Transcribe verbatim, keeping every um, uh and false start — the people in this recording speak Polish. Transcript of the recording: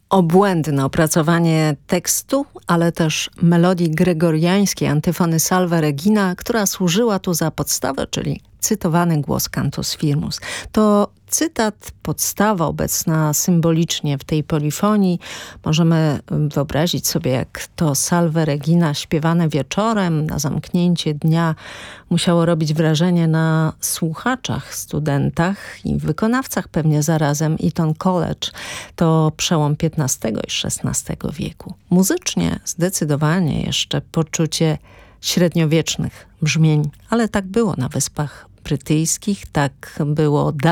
Obłędne opracowanie tekstu, ale też melodii gregoriańskiej antyfony Salve Regina, która służyła tu za podstawę, czyli cytowany głos Cantus Firmus. To cytat, podstawa obecna symbolicznie w tej polifonii. Możemy wyobrazić sobie, jak to Salve Regina śpiewane wieczorem na zamknięcie dnia musiało robić wrażenie na słuchaczach, studentach i wykonawcach pewnie zarazem. Eton College to przełom piętnastego i szesnastego wieku. Muzycznie zdecydowanie jeszcze poczucie średniowiecznych brzmień, ale tak było na Wyspach Brytyjskich, tak było dalej.